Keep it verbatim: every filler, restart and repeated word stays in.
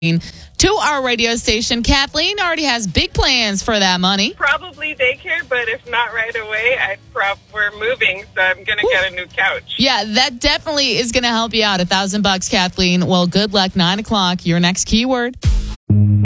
to our radio station. Kathleen already has big plans for that money. Probably daycare, but if not right away, I prob- we're moving, so I'm going to get a new couch. Yeah, that definitely is going to help you out. A thousand bucks, Kathleen. Well, good luck. Nine o'clock, your next keyword.